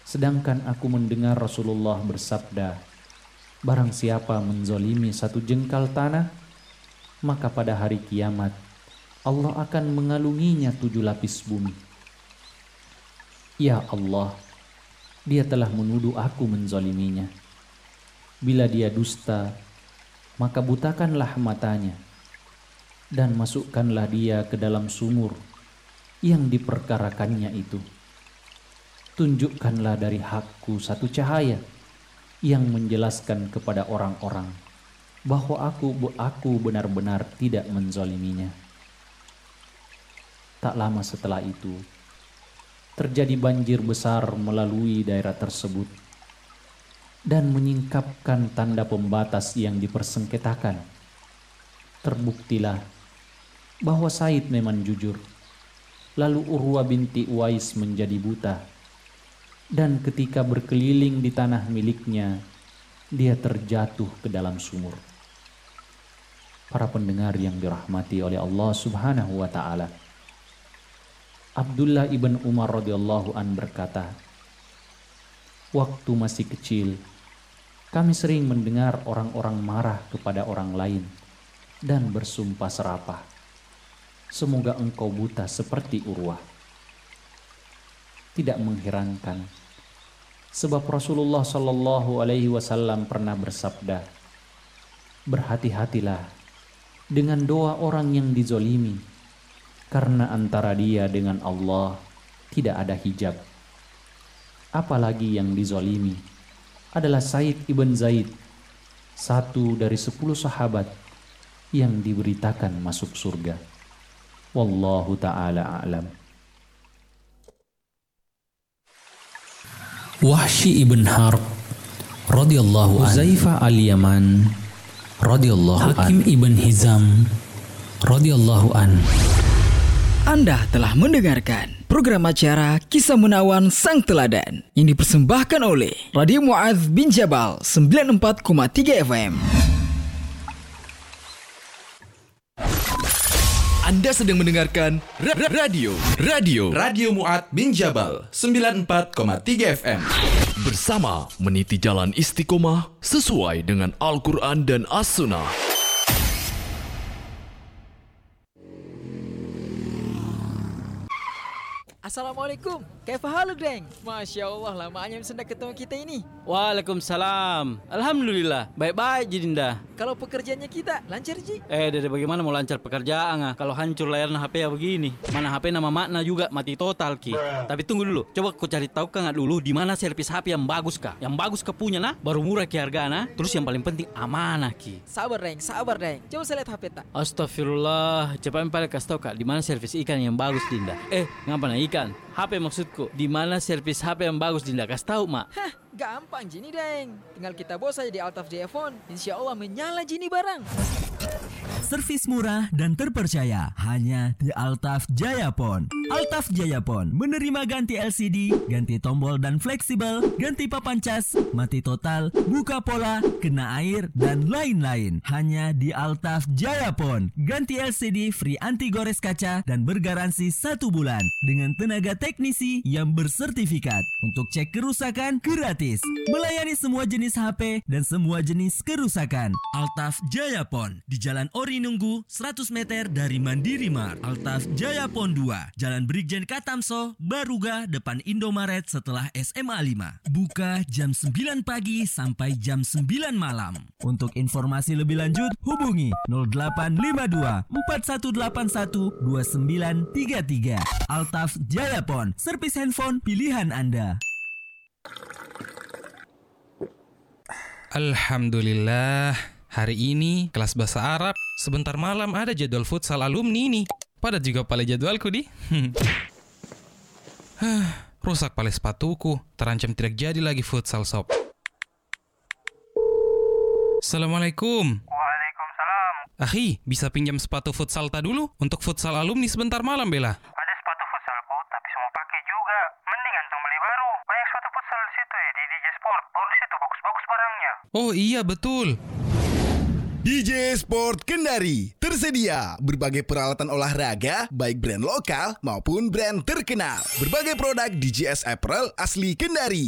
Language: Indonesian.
Sedangkan aku mendengar Rasulullah bersabda, barang siapa menzolimi satu jengkal tanah, maka pada hari kiamat Allah akan mengalunginya 7 lapis bumi. Ya Allah, dia telah menuduh aku menzoliminya. Bila dia dusta, maka butakanlah matanya dan masukkanlah dia ke dalam sumur yang diperkarakannya itu. Tunjukkanlah dari hakku satu cahaya yang menjelaskan kepada orang-orang bahwa aku benar-benar tidak menzoliminya. Tak lama setelah itu, terjadi banjir besar melalui daerah tersebut dan menyingkapkan tanda pembatas yang dipersengketakan. Terbuktilah bahwa Said memang jujur. Lalu Urwa binti Uwais menjadi buta, dan ketika berkeliling di tanah miliknya, dia terjatuh ke dalam sumur. Para pendengar yang dirahmati oleh Allah Subhanahu wa ta'ala, Abdullah ibn Umar radhiyallahu an berkata, waktu masih kecil, kami sering mendengar orang-orang marah kepada orang lain dan bersumpah serapah, semoga engkau buta seperti Urwah. Tidak mengherankan, sebab Rasulullah Shallallahu Alaihi Wasallam pernah bersabda, berhati-hatilah dengan doa orang yang dizolimi, karena antara dia dengan Allah tidak ada hijab. Apalagi yang dizolimi adalah Said ibn Zaid, satu dari 10 sahabat yang diberitakan masuk surga. Wallahu ta'ala a'lam. Wahsy ibn Harb radhiyallahu an, Huzaifah al-Yaman radhiyallahu an, Hakim ibn Hizam radhiyallahu an. Anda telah mendengarkan program acara Kisah Menawan Sang Teladan yang dipersembahkan oleh Radio Mu'adz bin Jabal 94,3 FM. Anda sedang mendengarkan Radio Mu'adz bin Jabal 94,3 FM. Bersama meniti jalan istiqomah sesuai dengan Al-Quran dan As-Sunnah. Assalamualaikum. Kaifa haluk, Deng? Masya Allah, lamanya sudah ketemu kita ini. Waalaikumsalam. Alhamdulillah, baik-baik Jidinda. Kalau pekerjaannya kita lancar, Ji? Dari bagaimana mau lancar pekerjaan kalau hancur layarnya HP ya begini. Mana HP nama makna juga mati total Ki. Tapi tunggu dulu, coba kau cari tahu kan dulu di mana servis HP yang bagus kah? Yang bagus ke punya nah, baru murah Ki hargana. Terus yang paling penting amanah Ki. Sabar, Deng. Coba saya lihat HP tak. Astagfirullah, cepat paling kasih tahu Kak, di mana servis ikan yang bagus Dinda. Ngapa nah ikan? HP maksudku. Di mana servis HP yang bagus Dinda? Kasih tahu, Mak. Hah, gampang Jini, Deng. Tinggal kita bawa saja di Altaf Jaya Phone. Insya Allah menyala Jini barang. Servis murah dan terpercaya hanya di Altaf Jaya Phone. Altaf Jaya Phone menerima ganti LCD, ganti tombol dan fleksibel, ganti papan cas, mati total, buka pola, kena air, dan lain-lain. Hanya di Altaf Jaya Phone. Ganti LCD free anti gores kaca dan bergaransi 1 bulan dengan tenaga teknisi yang bersertifikat. Untuk cek kerusakan gratis. Melayani semua jenis HP dan semua jenis kerusakan. Altaf Jaya Phone di Jalan Ori Nunggu 100 meter dari Mandiri Mart. Altaf Jaya Phone 2, Jalan Brigjen Katamso, Baruga, depan Indomaret setelah SMA 5. Buka jam 9 pagi sampai jam 9 malam. Untuk informasi lebih lanjut, hubungi 0852 4181 2933. Altaf Jaya Phone, servis handphone pilihan Anda. Alhamdulillah, hari ini kelas bahasa Arab. Sebentar malam ada jadwal futsal alumni nih. Padat juga pale jadwalku di. Rusak pale sepatuku. Terancam tidak jadi lagi futsal sob. Assalamualaikum. Waalaikumsalam. Akhi, bisa pinjam sepatu futsal ta dulu? Untuk futsal alumni sebentar malam bela. Ada sepatu futsalku, tapi semua pakai juga. Mending antum beli baru. Banyak sepatu futsal di situ ya, di DJ Sport. Bonus itu bagus-bagus barangnya. Oh iya betul. DJ Sport Kendari tersedia berbagai peralatan olahraga baik brand lokal maupun brand terkenal. Berbagai produk DJS Apparel asli Kendari